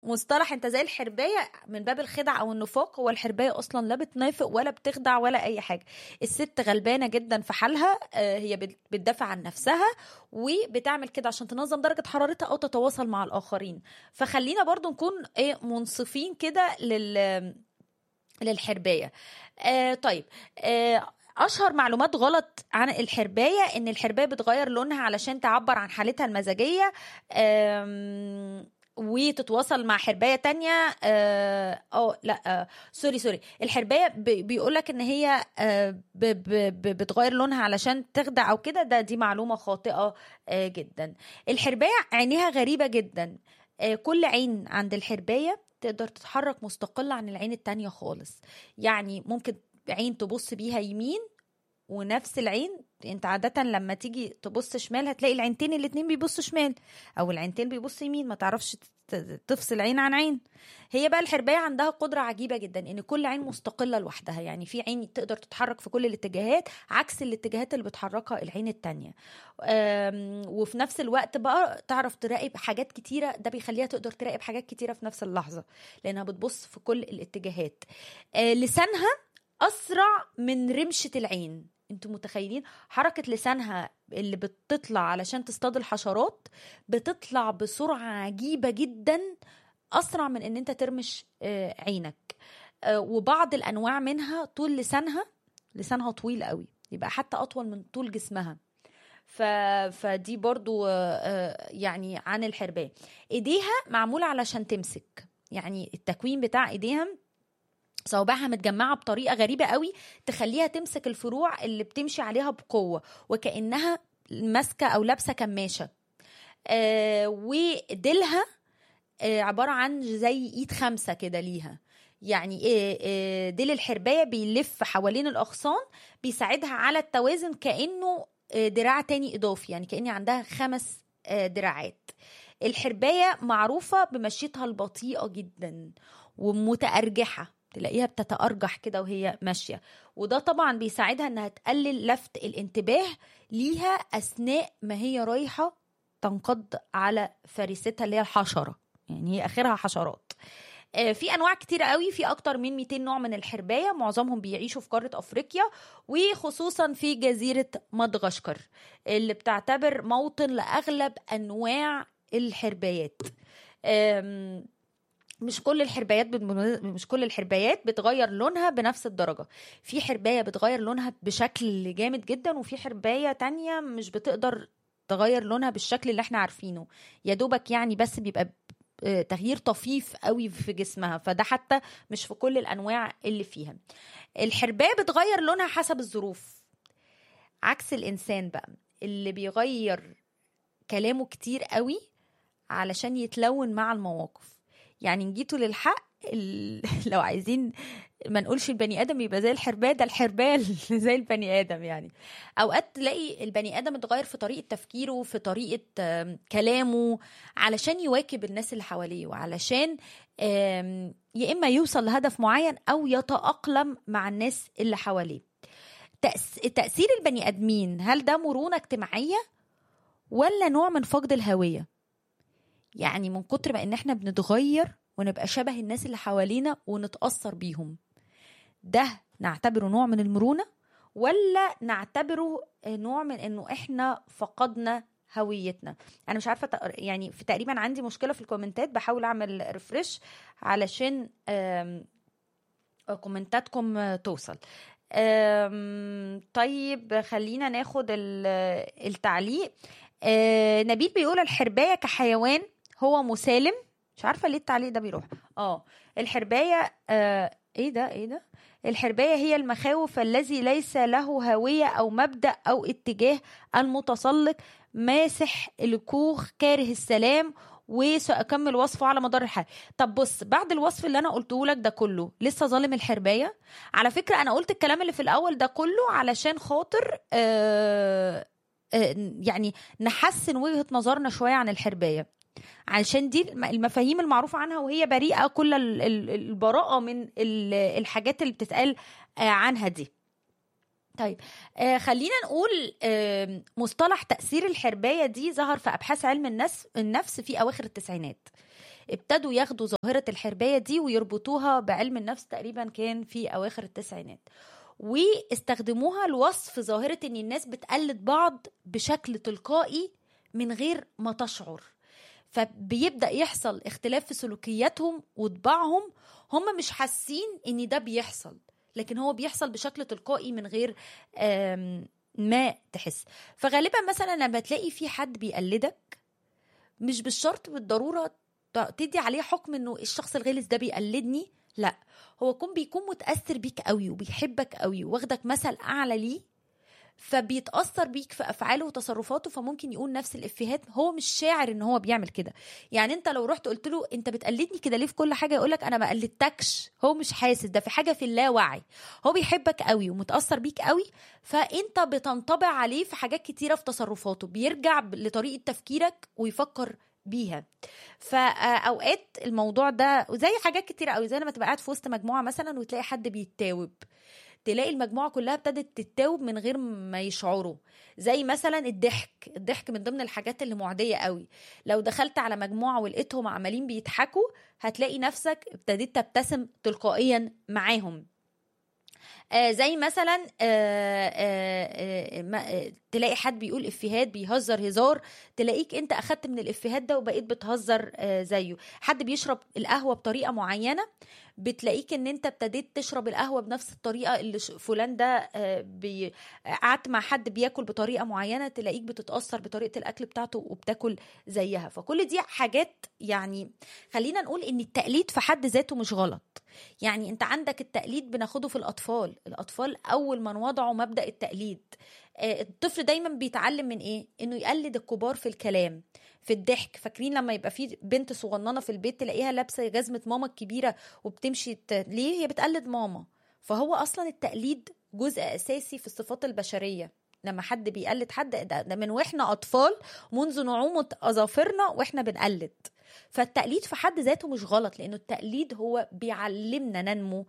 مصطلح انت زي الحربايه من باب الخدع او النفاق. هو الحربايه اصلا لا بتنافق ولا بتخدع ولا اي حاجه. الست غلبانه جدا في حالها، هي بتدافع عن نفسها وبتعمل كده عشان تنظم درجه حرارتها او تتواصل مع الاخرين. فخلينا برضو نكون منصفين كده للحربايه. طيب، اشهر معلومات غلط عن الحربايه ان الحربايه بتغير لونها علشان تعبر عن حالتها المزاجيه وتتواصل مع حربايه تانية. لا، سوري. الحربايه بيقولك ان هي بتغير لونها علشان تخدع او كده. دي معلومه خاطئه جدا. الحربايه عينيها غريبه جدا. كل عين عند الحربايه تقدر تتحرك مستقلة عن العين التانية خالص. يعني ممكن عين تبص بيها يمين، ونفس العين انت عادة لما تيجي تبص شمال هتلاقي العينتين الاتنين بيبصوا شمال، او العينتين بيبصوا يمين، ما تعرفش تفصل عين عن عين. هي بقى الحرباية عندها قدرة عجيبة جدا ان كل عين مستقلة لوحدها. يعني في عين تقدر تتحرك في كل الاتجاهات عكس الاتجاهات اللي بتحركها العين التانية. وفي نفس الوقت بقى تعرف تراقب حاجات كتيرة. ده بيخليها تقدر تراقب حاجات كتيرة في نفس اللحظة لانها بتبص في كل الاتجاهات. لسانها اسرع من رمشة العين. انتوا متخيلين حركة لسانها اللي بتطلع علشان تصطاد الحشرات بتطلع بسرعة عجيبة جدا، أسرع من ان انت ترمش عينك. وبعض الأنواع منها طول لسانها طويل قوي، يبقى حتى أطول من طول جسمها. فدي برضو يعني عن الحرباية. ايديها معمولة علشان تمسك. يعني التكوين بتاع ايديها صوابعها متجمعة بطريقة غريبة قوي تخليها تمسك الفروع اللي بتمشي عليها بقوة وكأنها ماسكة أو لابسة كماشة. وديلها عبارة عن زي إيد 5 كده ليها. يعني ديل الحرباية بيلف حوالين الأغصان بيساعدها على التوازن كأنه دراع تاني إضافي. يعني كأني عندها 5 دراعات. الحرباية معروفة بمشيتها البطيئة جدا ومتأرجحة، تلاقيها بتتأرجح كده وهي ماشية. وده طبعا بيساعدها انها تقلل لفت الانتباه ليها اثناء ما هي رايحة تنقض على فريستها اللي هي الحشرة. يعني هي اخرها حشرات. في انواع كتيرة قوي، في اكتر من 200 نوع من الحرباية. معظمهم بيعيشوا في قارة افريقيا وخصوصا في جزيرة مدغشقر اللي بتعتبر موطن لاغلب انواع الحربايات. مش كل الحربايات بتغير لونها بنفس الدرجة. في حرباية بتغير لونها بشكل جامد جدا، وفي حرباية تانية مش بتقدر تغير لونها بالشكل اللي احنا عارفينه، يا دوبك يعني بس بيبقى تغيير طفيف قوي في جسمها. فده حتى مش في كل الأنواع اللي فيها. الحرباية بتغير لونها حسب الظروف، عكس الإنسان بقى اللي بيغير كلامه كتير قوي علشان يتلون مع المواقف. يعني نجيتوا للحق لو عايزين ما نقولش البني ادم يبقى زي الحرباية، ده الحرباية زي البني ادم. يعني اوقات تلاقي البني ادم اتغير في طريقة تفكيره، في طريقة كلامه علشان يواكب الناس اللي حواليه، وعلشان يا اما يوصل لهدف معين او يتأقلم مع الناس اللي حواليه. تأثير البني ادمين، هل ده مرونة اجتماعية ولا نوع من فقد الهوية؟ يعني من كتر ما ان احنا بنتغير ونبقى شبه الناس اللي حوالينا ونتأثر بيهم، ده نعتبره نوع من المرونة ولا نعتبره نوع من انه احنا فقدنا هويتنا؟ انا مش عارفة. يعني في تقريبا عندي مشكلة في الكومنتات، بحاول اعمل ريفرش علشان كومنتاتكم توصل. طيب خلينا ناخد التعليق. نبيل بيقول الحرباية كحيوان هو مسالم. مش عارفة ليه التعليق ده بيروح. الحرباية ايه ده الحرباية هي المخاوف الذي ليس له هوية او مبدأ او اتجاه، المتسلق ماسح الكوخ كاره السلام، وسأكمل وصفه على مدار الحلقة. طب بص، بعد الوصف اللي انا قلته لك ده كله لسه ظالم الحرباية؟ على فكرة انا قلت الكلام اللي في الاول ده كله علشان خاطر يعني نحسن وجهة نظرنا شوية عن الحرباية، علشان دي المفاهيم المعروفة عنها وهي بريئة كل البراءة من الحاجات اللي بتتقال عنها دي. طيب خلينا نقول مصطلح تأثير الحرباية دي ظهر في أبحاث علم النفس في أواخر التسعينات. ابتدوا ياخدوا ظاهرة الحرباية دي ويربطوها بعلم النفس، تقريبا كان في أواخر التسعينات، واستخدموها لوصف ظاهرة ان الناس بتقلد بعض بشكل تلقائي من غير ما تشعر. فبيبدأ يحصل اختلاف في سلوكياتهم وطباعهم، هم مش حاسين ان ده بيحصل، لكن هو بيحصل بشكل تلقائي من غير ما تحس. فغالبا مثلا لما تلاقي في حد بيقلدك، مش بالشرط بالضرورة تدي عليه حكم انه الشخص الغلس ده بيقلدني، لا، هو بيكون متأثر بيك قوي وبيحبك قوي واخدك مثل أعلى ليه، فبيتأثر بيك في أفعاله وتصرفاته، فممكن يقول نفس الإفيهات هو مش شاعر إن هو بيعمل كده. يعني أنت لو رحت قلت له أنت بتقلدني كده ليه في كل حاجة، يقولك أنا ما قلدتكش. هو مش حاسس، ده في حاجة في اللاوعي، هو بيحبك قوي ومتأثر بيك قوي، فأنت بتنطبع عليه في حاجات كتيرة في تصرفاته، بيرجع لطريقة تفكيرك ويفكر بيها. فأوقات الموضوع ده زي حاجات كتيرة قوي، زي لما تبقى قاعد في وسط مجموعة مثلا وتلاقي حد بيتاوب، تلاقي المجموعة كلها ابتدت تتاوب من غير ما يشعروا. زي مثلا الضحك من ضمن الحاجات اللي معدية قوي. لو دخلت على مجموعة ولقيتهم عمالين بيضحكوا، هتلاقي نفسك ابتديت تبتسم تلقائيا معاهم. زي مثلا تلاقي حد بيقول افيهات بيهزر هزار، تلاقيك انت اخدت من الافيهات ده وبقيت بتهزر زيه. حد بيشرب القهوة بطريقة معينة، بتلاقيك ان انت ابتديت تشرب القهوة بنفس الطريقة اللي فلان ده قعدت مع حد بياكل بطريقة معينة، تلاقيك بتتأثر بطريقة الاكل بتاعته وبتاكل زيها. فكل دي حاجات، يعني خلينا نقول ان التقليد في حد ذاته مش غلط. يعني انت عندك التقليد بناخده في الأطفال أول ما وضعوا مبدأ التقليد. الطفل دايما بيتعلم من ايه؟ انه يقلد الكبار في الكلام، في الضحك. فاكرين لما يبقى في بنت صغننه في البيت تلاقيها لابسه جزمه ماما الكبيره وبتمشي ليه؟ هي بتقلد ماما. فهو اصلا التقليد جزء اساسي في الصفات البشريه. لما حد بيقلد حد، ده من واحنا اطفال، منذ نعومه اظافرنا واحنا بنقلد. فالتقليد في حد ذاته مش غلط، لانه التقليد هو بيعلمنا ننمو،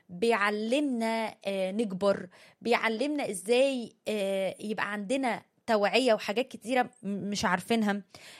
بيعلمنا نكبر، بيعلمنا ازاي يبقى عندنا توعية وحاجات كتيرة مش عارفينها.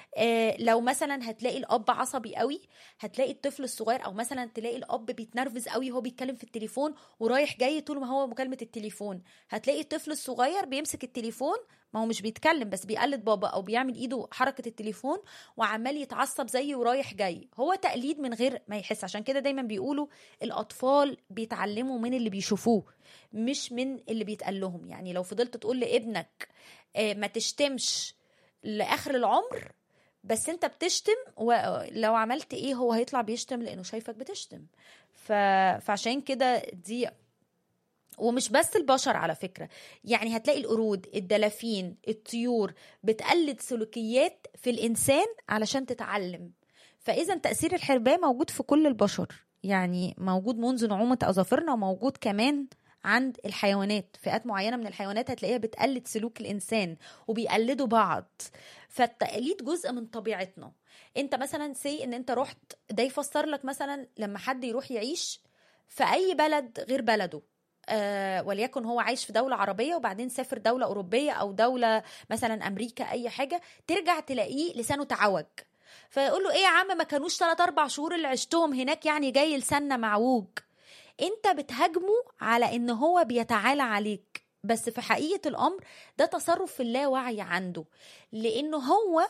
لو مثلا هتلاقي الأب عصبي قوي، هتلاقي الطفل الصغير، أو مثلا تلاقي الأب بيتنرفز قوي وهو بيتكلم في التليفون ورايح جاي طول ما هو مكالمة التليفون، هتلاقي الطفل الصغير بيمسك التليفون، ما هو مش بيتكلم بس بيقلد بابا أو بيعمل إيده حركة التليفون وعمال يتعصب زيه ورايح جاي. هو تقليد من غير ما يحس. عشان كده دايما بيقولوا الأطفال بيتعلموا من اللي بيشوفوه مش من اللي بيتقال لهم. يعني لو فضلت تقول لابنك ما تشتمش لآخر العمر، بس انت بتشتم، ولو عملت ايه هو هيطلع بيشتم لانه شايفك بتشتم. فعشان كده دي، ومش بس البشر على فكرة، يعني هتلاقي القرود، الدلافين، الطيور بتقلد سلوكيات في الإنسان علشان تتعلم. فإذا تأثير الحرباية موجود في كل البشر، يعني موجود منذ نعومة أظافرنا، وموجود كمان عند الحيوانات. فئات معينة من الحيوانات هتلاقيها بتقلد سلوك الإنسان وبيقلدوا بعض. فالتقليد جزء من طبيعتنا. انت مثلا سي ان انت رحت، ده يفسر لك مثلا لما حد يروح يعيش في أي بلد غير بلده، وليكن هو عايش في دولة عربية وبعدين سافر دولة أوروبية أو دولة مثلا أمريكا أي حاجة، ترجع تلاقيه لسانه تعوج، فيقول له إيه يا عم، ما كانوش 3-4 شهور اللي عشتهم هناك يعني جاي لساننا معوج. انت بتهاجمه على ان هو بيتعالى عليك، بس في حقيقة الأمر ده تصرف في اللاوعي عنده، لأنه هو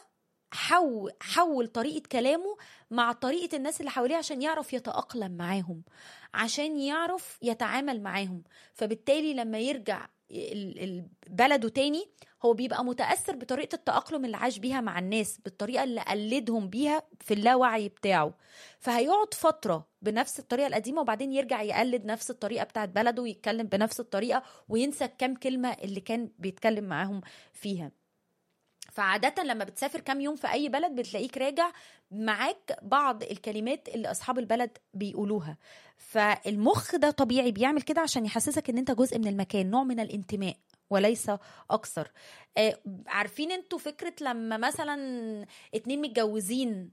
حول طريقة كلامه مع طريقة الناس اللي حواليه عشان يعرف يتأقلم معاهم، عشان يعرف يتعامل معاهم. فبالتالي لما يرجع بلده تاني، هو بيبقى متأثر بطريقة التأقلم اللي عاش بيها مع الناس، بالطريقة اللي قلدهم بيها في اللاوعي بتاعه. فهيقعد فترة بنفس الطريقة القديمة وبعدين يرجع يقلد نفس الطريقة بتاعت بلده ويتكلم بنفس الطريقة وينسى كام كلمة اللي كان بيتكلم معاهم فيها. فعادة لما بتسافر كام يوم في أي بلد بتلاقيك راجع معاك بعض الكلمات اللي أصحاب البلد بيقولوها. فالمخ ده طبيعي بيعمل كده عشان يحسسك ان انت جزء من المكان، نوع من الانتماء وليس أكثر. عارفين انتوا فكرة لما مثلا 2 متجوزين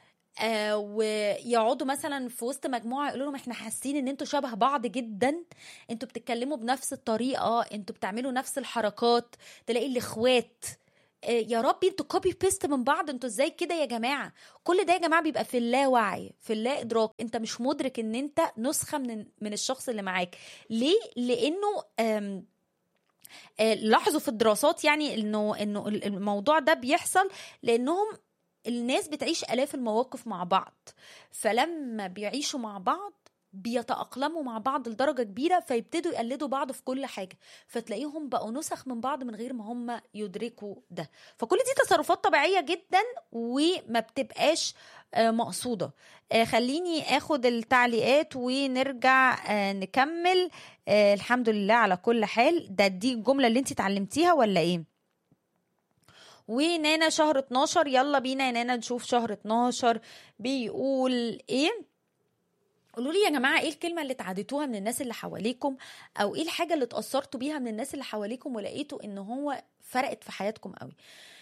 ويقعدوا مثلا في وسط مجموعة يقولوا لهم احنا حاسين ان انتوا شبه بعض جدا، انتوا بتتكلموا بنفس الطريقة، انتوا بتعملوا نفس الحركات. تلاقي الاخوات يا ربي انتوا كوبي بيست من بعض، انتوا ازاي كده يا جماعه؟ كل ده يا جماعه بيبقى في اللاوعي، في اللا ادراك، انت مش مدرك ان انت نسخه من الشخص اللي معاك. ليه؟ لانه لاحظوا في الدراسات يعني انه الموضوع ده بيحصل لانهم الناس بتعيش آلاف المواقف مع بعض، فلما بيعيشوا مع بعض بيتأقلموا مع بعض لدرجة كبيرة، فيبتدوا يقلدوا بعض في كل حاجة، فتلاقيهم بقوا نسخ من بعض من غير ما هم يدركوا ده. فكل دي تصرفات طبيعية جدا وما بتبقاش مقصودة. خليني اخد التعليقات ونرجع نكمل. الحمد لله على كل حال. دي الجملة اللي انت اتعلمتيها ولا ايه؟ ونانا شهر 12، يلا بينا يا نانا نشوف شهر 12 بيقول ايه. قولوا لي يا جماعة ايه الكلمة اللي اتعدتوها من الناس اللي حواليكم، او ايه الحاجة اللي اتأثرتوا بيها من الناس اللي حواليكم ولقيتوا ان هو فرقت في حياتكم قوي.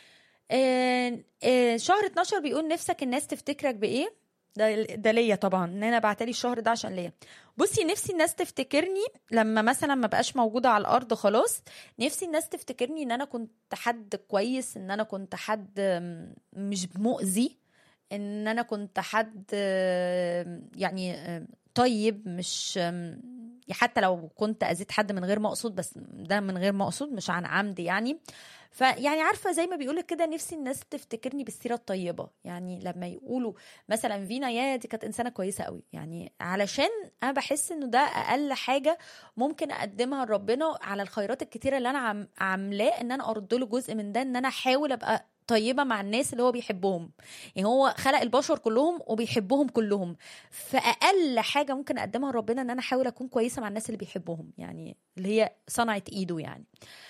شهر 12 بيقول نفسك الناس تفتكرك بايه؟ ده ليا طبعا، ان انا بعتلي الشهر ده عشان ليا. بصي، نفسي الناس تفتكرني لما مثلا ما بقاش موجودة على الارض خلاص، نفسي الناس تفتكرني ان انا كنت حد كويس، ان انا كنت حد مش مؤذي، ان انا كنت حد يعني طيب، مش حتى لو كنت اذيت حد من غير ما اقصد، بس ده من غير ما اقصد مش عن عمد يعني. فيعني عارفه زي ما بيقولك كده، نفسي الناس تفتكرني بالسيره الطيبه، يعني لما يقولوا مثلا فينا يا دي كانت انسانه كويسه قوي، يعني علشان انا بحس انه ده اقل حاجه ممكن اقدمها لربنا على الخيرات الكتيره اللي انا عاملاه، ان انا ارد له جزء من ده، ان انا احاول ابقى طيبه مع الناس اللي هو بيحبهم. يعني هو خلق البشر كلهم وبيحبهم كلهم، فاقل حاجه ممكن اقدمها لربنا ان انا احاول اكون كويسه مع الناس اللي بيحبهم، يعني اللي هي صنعت ايده يعني.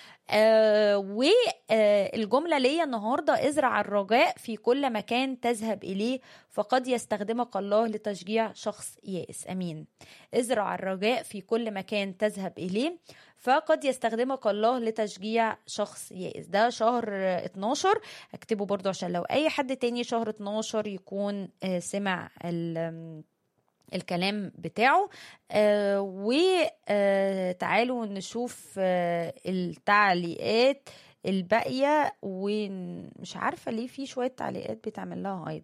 والجملة ليا النهاردة: ازرع الرجاء في كل مكان تذهب إليه، فقد يستخدمك الله لتشجيع شخص يائس. أمين. ازرع الرجاء في كل مكان تذهب إليه، فقد يستخدمك الله لتشجيع شخص يائس. ده شهر 12. اكتبه برضو عشان لو أي حد تاني شهر 12 يكون سمع الكلام بتاعه. وتعالوا نشوف التعليقات الباقية، ومش عارفة ليه في شوية تعليقات بتعمل لها هايد.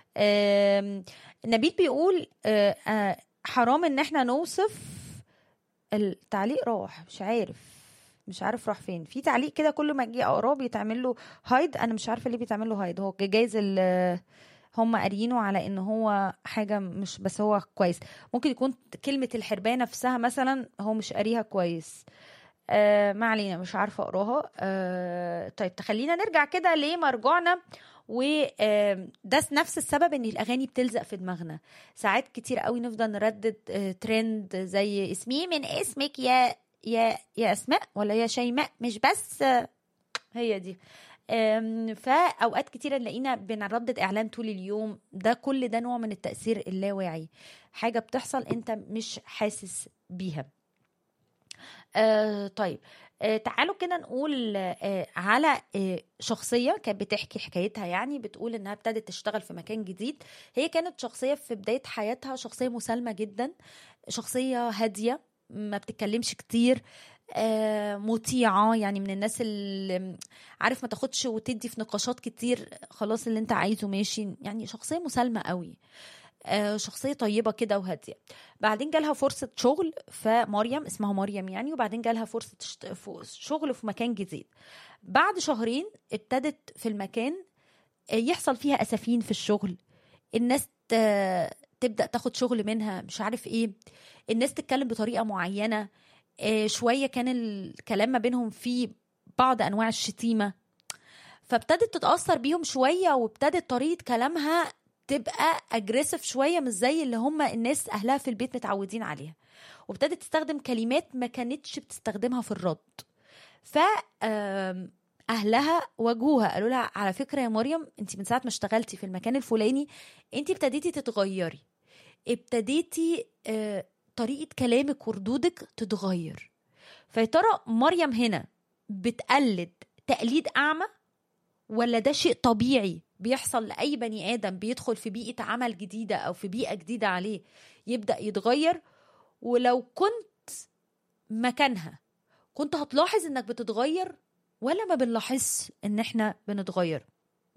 نبيل بيقول حرام ان احنا نوصف. التعليق راح، مش عارف راح فين. في تعليق كده كل ما اجي اقراه بيتعمل له هايد، انا مش عارفة ليه بيتعمل له هايد. هو جايز هم قاريينه على ان هو حاجة مش، بس هو كويس. ممكن يكون كلمة الحرباية نفسها مثلا هو مش قاريها كويس. ما علينا، مش عارفة اقراها. طيب تخلينا نرجع كده لمرجعنا. وده نفس السبب ان الاغاني بتلزق في دماغنا. ساعات كتير قوي نفضل نردد ترند زي اسمي من اسمك يا اسماء، ولا يا شيماء، مش بس هي دي. فأوقات كتيرة نلاقينا بنردد إعلان طول اليوم. ده كل ده نوع من التأثير اللاواعي، حاجة بتحصل أنت مش حاسس بيها. طيب تعالوا كده نقول على شخصية كانت بتحكي حكايتها، يعني بتقول إنها ابتدت تشتغل في مكان جديد. هي كانت شخصية في بداية حياتها شخصية مسالمة جدا، شخصية هادية ما بتتكلمش كتير، مطيعة، يعني من الناس اللي عارف ما تاخدش وتدي في نقاشات كتير، خلاص اللي انت عايزه ماشي، يعني شخصية مسالمة قوي، شخصية طيبة كده وهادية. بعدين جالها فرصة شغل، فمريم اسمها مريم يعني، وبعدين جالها فرصة شغل في مكان جديد. بعد شهرين ابتدت في المكان يحصل فيها أسفين في الشغل، الناس تبدأ تاخد شغل منها، مش عارف ايه، الناس تتكلم بطريقة معينة، شوية كان الكلام ما بينهم فيه بعض أنواع الشتيمة، فابتدت تتأثر بيهم شوية، وابتدت طريقة كلامها تبقى أجريسيف شوية، مش زي اللي هم الناس أهلها في البيت متعودين عليها، وابتدت تستخدم كلمات ما كانتش بتستخدمها في الرد. ف أهلها واجهوها، قالوا لها على فكرة يا مريم، انت من ساعة ما اشتغلتي في المكان الفلاني انت ابتديتي تتغيري، ابتديتي طريقة كلامك وردودك تتغير. فيا ترى مريم هنا بتقلد تقليد أعمى، ولا ده شيء طبيعي بيحصل لأي بني آدم بيدخل في بيئة عمل جديدة أو في بيئة جديدة عليه يبدأ يتغير؟ ولو كنت مكانها كنت هتلاحظ إنك بتتغير، ولا ما بنلاحظ ان احنا بنتغير.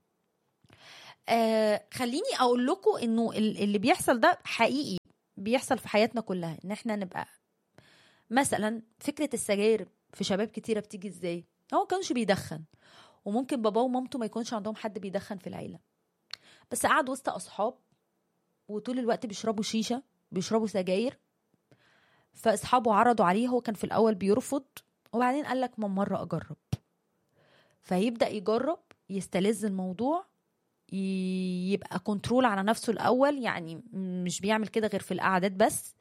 خليني اقول لكم انه اللي بيحصل ده حقيقي بيحصل في حياتنا كلها، ان احنا نبقى مثلا فكرة السجاير في شباب كتيرة بتيجي ازاي؟ هو كانش بيدخن، وممكن باباه ومامته ما يكونش عندهم حد بيدخن في العيلة، بس قعد وسط اصحاب وطول الوقت بيشربوا شيشة، بيشربوا سجاير، فاصحابه عرضوا عليه، هو كان في الاول بيرفض، وبعدين قال لك ما مرة اجرب، فيبدأ يجرب، يستلذ الموضوع، يبقى كنترول على نفسه الأول، يعني مش بيعمل كده غير في القعدات بس.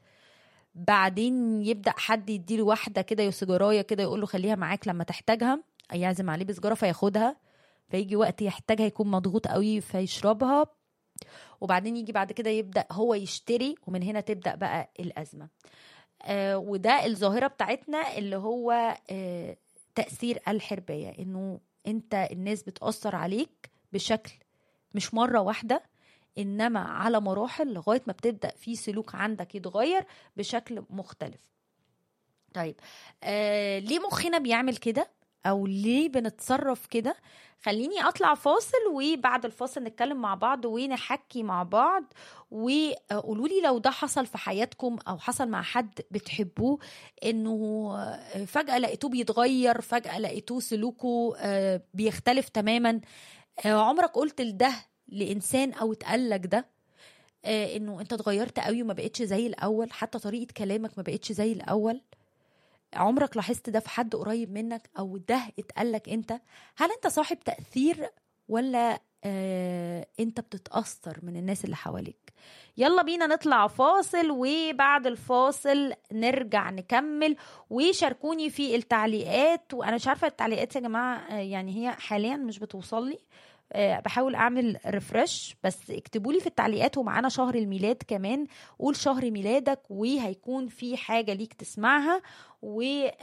بعدين يبدأ حد يديله واحدة كده سيجارية كده، يقول له خليها معاك لما تحتاجها، يعزم عليه بسجارة فياخدها، فيجي وقت يحتاجها يكون مضغوط قوي فيشربها. وبعدين يجي بعد كده يبدأ هو يشتري، ومن هنا تبدأ بقى الأزمة. وده الظاهرة بتاعتنا اللي هو تأثير الحرباية، إنه أنت الناس بتأثر عليك بشكل مش مرة واحدة، إنما على مراحل لغاية ما بتبدأ في سلوك عندك يتغير بشكل مختلف. طيب ليه مخنا بيعمل كده أو ليه بنتصرف كده؟ خليني أطلع فاصل، وبعد الفاصل نتكلم مع بعض ونحكي مع بعض، وقولوا لي لو ده حصل في حياتكم أو حصل مع حد بتحبوه، إنه فجأة لقيتوه بيتغير، فجأة لقيتوه سلوكه بيختلف تماما. عمرك قلت لده لإنسان أو اتقالك ده إنه أنت اتغيرت قوي وما بقتش زي الأول، حتى طريقة كلامك ما بقتش زي الأول؟ عمرك لاحظت ده في حد قريب منك أو ده اتقالك أنت؟ هل أنت صاحب تأثير ولا أنت بتتأثر من الناس اللي حواليك؟ يلا بينا نطلع فاصل، وبعد الفاصل نرجع نكمل. وشاركوني في التعليقات، وأنا مش عارفة التعليقات يا جماعة يعني هي حاليا مش بتوصل لي، بحاول اعمل ريفرش، بس اكتبوا لي في التعليقات. ومعانا شهر الميلاد كمان، قول شهر ميلادك وهيكون في حاجة ليك تسمعها، و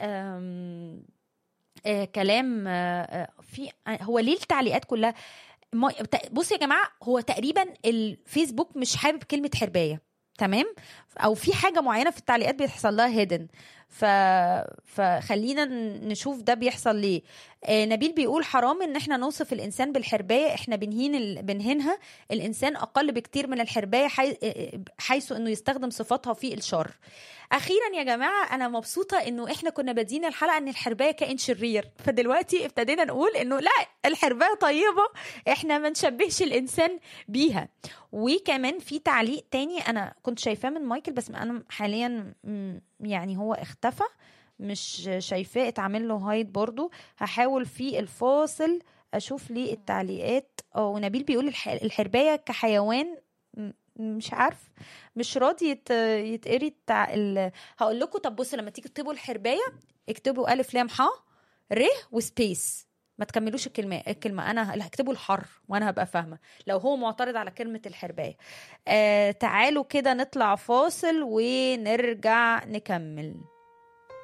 كلام في هو ليه التعليقات كلها بص يا جماعة، هو تقريبا الفيسبوك مش حابب كلمة حرباية، تمام؟ او في حاجة معينة في التعليقات بيحصل لها هيدن، فخلينا نشوف ده بيحصل ليه. نبيل بيقول حرام ان احنا نوصف الانسان بالحرباية، احنا بنهينها، الانسان اقل بكتير من الحرباية حيث انه يستخدم صفاتها في الشر. اخيرا يا جماعه انا مبسوطه انه احنا كنا بادين الحلقه ان الحربايه كائن شرير، فدلوقتي ابتدينا نقول انه لا، الحربايه طيبه، احنا ما نشبهش الانسان بيها. وكمان في تعليق تاني انا كنت شايفاه من مايكل، بس انا حاليا يعني هو اختفى، مش شايفاه، اتعمل له هايد برضو. هحاول في الفاصل اشوف لي التعليقات. ونبيل بيقول الحربايه كحيوان مش عارف، مش راضي يتقري هقول لكم. طب بصوا، لما تيجي تكتبوا الحربايه اكتبوا الف لام ح ر وسبيس، ما تكملوش الكلمه انا هكتبوا الحر وانا هبقى فاهمه لو هو معترض على كلمه الحربايه. تعالوا كده نطلع فاصل ونرجع نكمل.